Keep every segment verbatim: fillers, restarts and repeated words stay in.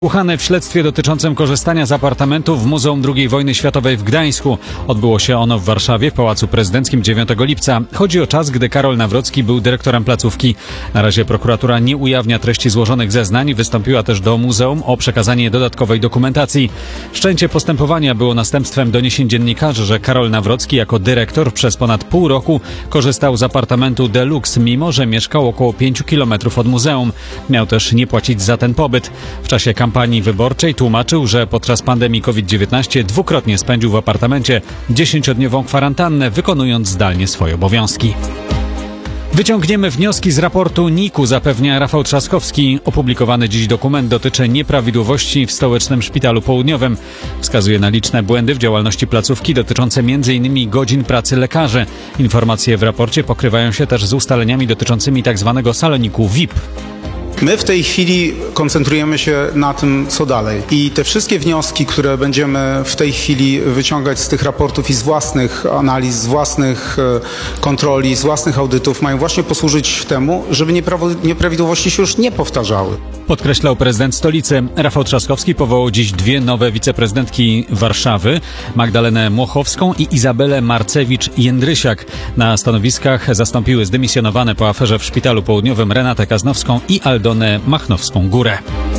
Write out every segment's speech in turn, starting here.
Słuchany w śledztwie dotyczącym korzystania z apartamentu w Muzeum drugiej Wojny Światowej w Gdańsku. Odbyło się ono w Warszawie w Pałacu Prezydenckim dziewiątego lipca. Chodzi o czas, gdy Karol Nawrocki był dyrektorem placówki. Na razie prokuratura nie ujawnia treści złożonych zeznań. Wystąpiła też do muzeum o przekazanie dodatkowej dokumentacji. Wszczęcie postępowania było następstwem doniesień dziennikarzy, że Karol Nawrocki jako dyrektor przez ponad pół roku korzystał z apartamentu Deluxe, mimo że mieszkał około pięciu kilometrów od muzeum. Miał też nie płacić za ten pobyt. W czasie kampanii kampanii wyborczej tłumaczył, że podczas pandemii COVID dziewiętnaście dwukrotnie spędził w apartamencie dziesięciodniową kwarantannę, wykonując zdalnie swoje obowiązki. Wyciągniemy wnioski z raportu N I K-u, zapewnia Rafał Trzaskowski. Opublikowany dziś dokument dotyczy nieprawidłowości w Stołecznym Szpitalu Południowym. Wskazuje na liczne błędy w działalności placówki dotyczące m in godzin pracy lekarzy. Informacje w raporcie pokrywają się też z ustaleniami dotyczącymi tzw. saloniku V I P. My w tej chwili koncentrujemy się na tym, co dalej. I te wszystkie wnioski, które będziemy w tej chwili wyciągać z tych raportów i z własnych analiz, z własnych kontroli, z własnych audytów, mają właśnie posłużyć temu, żeby nieprawidłowości się już nie powtarzały. Podkreślał prezydent stolicy. Rafał Trzaskowski powołał dziś dwie nowe wiceprezydentki Warszawy, Magdalenę Młochowską i Izabelę Marcewicz-Jędrysiak. Na stanowiskach zastąpiły zdymisjonowane po aferze w Szpitalu Południowym Renatę Kaznowską i Aldonę Machnowską-Górę.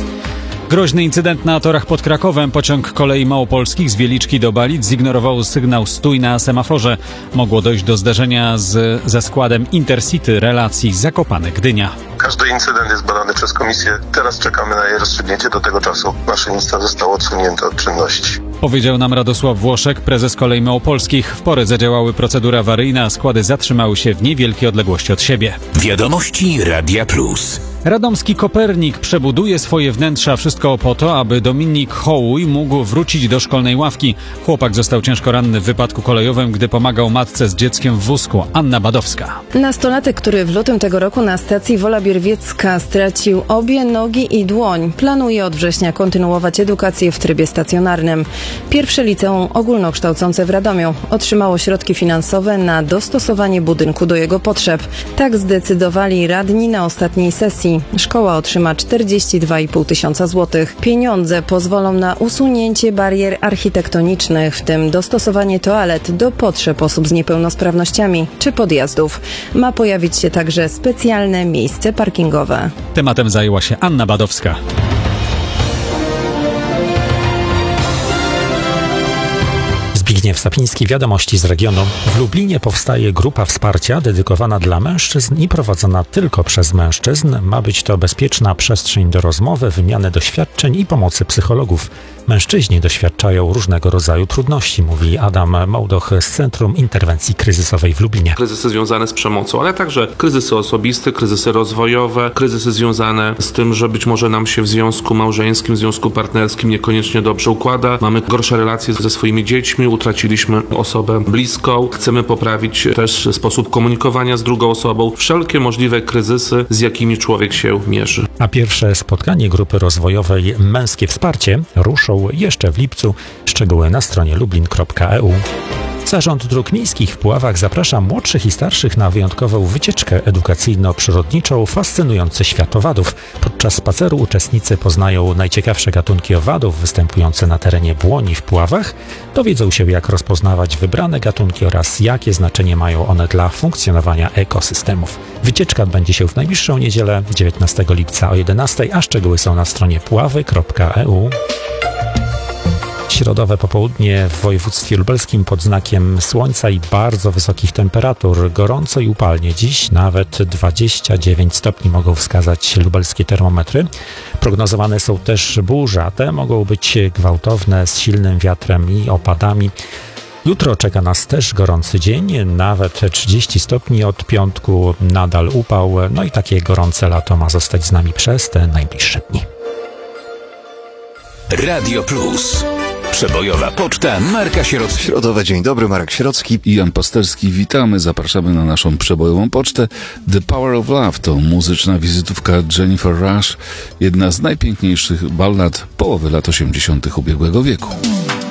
Groźny incydent na torach pod Krakowem. Pociąg kolei małopolskich z Wieliczki do Balic zignorował sygnał stój na semaforze. Mogło dojść do zderzenia z, ze składem Intercity relacji Zakopane-Gdynia. Każdy incydent jest badany przez komisję. Teraz czekamy na jej rozstrzygnięcie. Do tego czasu nasze miejsce zostało odsunięte od czynności. Powiedział nam Radosław Włoszek, prezes kolei małopolskich. W porę zadziałały procedury awaryjne, a składy zatrzymały się w niewielkiej odległości od siebie. Wiadomości Radia Plus. Radomski Kopernik przebuduje swoje wnętrza. Wszystko po to, aby Dominik Hołuj mógł wrócić do szkolnej ławki. Chłopak został ciężko ranny w wypadku kolejowym, gdy pomagał matce z dzieckiem w wózku. Anna Badowska. Nastolatek, który w lutym tego roku na stacji Wola Bierwiecka stracił obie nogi i dłoń, planuje od września kontynuować edukację w trybie stacjonarnym. Pierwsze liceum ogólnokształcące w Radomiu otrzymało środki finansowe na dostosowanie budynku do jego potrzeb. Tak zdecydowali radni na ostatniej sesji. Szkoła otrzyma czterdzieści dwa i pół tysiąca złotych. Pieniądze pozwolą na usunięcie barier architektonicznych, w tym dostosowanie toalet do potrzeb osób z niepełnosprawnościami czy podjazdów. Ma pojawić się także specjalne miejsce parkingowe. Tematem zajęła się Anna Badowska. Zbigniew Sapiński, wiadomości z regionu. W Lublinie powstaje grupa wsparcia dedykowana dla mężczyzn i prowadzona tylko przez mężczyzn. Ma być to bezpieczna przestrzeń do rozmowy, wymiany doświadczeń i pomocy psychologów. Mężczyźni doświadczają różnego rodzaju trudności, mówi Adam Mołdoch z Centrum Interwencji Kryzysowej w Lublinie. Kryzysy związane z przemocą, ale także kryzysy osobiste, kryzysy rozwojowe, kryzysy związane z tym, że być może nam się w związku małżeńskim, w związku partnerskim niekoniecznie dobrze układa. Mamy gorsze relacje ze swoimi dziećmi, utraciliśmy osobę bliską. Chcemy poprawić też sposób komunikowania z drugą osobą. Wszelkie możliwe kryzysy, z jakimi człowiek się mierzy. A pierwsze spotkanie grupy rozwojowej Męskie Wsparcie ruszą jeszcze w lipcu. Szczegóły na stronie lublin kropka e u. Zarząd Dróg Miejskich w Puławach zaprasza młodszych i starszych na wyjątkową wycieczkę edukacyjno-przyrodniczą Fascynujący świat owadów. Podczas spaceru uczestnicy poznają najciekawsze gatunki owadów występujące na terenie Błoni w Puławach, dowiedzą się, jak rozpoznawać wybrane gatunki oraz jakie znaczenie mają one dla funkcjonowania ekosystemów. Wycieczka odbędzie się w najbliższą niedzielę, dziewiętnastego lipca o jedenastej, a szczegóły są na stronie puławy kropka e u. Środowe popołudnie w województwie lubelskim pod znakiem słońca i bardzo wysokich temperatur. Gorąco i upalnie. Dziś nawet dwadzieścia dziewięć stopni mogą wskazać lubelskie termometry. Prognozowane są też burze, a te mogą być gwałtowne z silnym wiatrem i opadami. Jutro czeka nas też gorący dzień, nawet trzydzieści stopni od piątku, nadal upał. No i takie gorące lato ma zostać z nami przez te najbliższe dni. Radio Plus. Przebojowa poczta Marka Sierockiego. Środowe, dzień dobry, Marek Sierocki i Jan Pasterski. Witamy, zapraszamy na naszą przebojową pocztę. The Power of Love to muzyczna wizytówka Jennifer Rush, jedna z najpiękniejszych ballad połowy lat osiemdziesiątych ubiegłego wieku.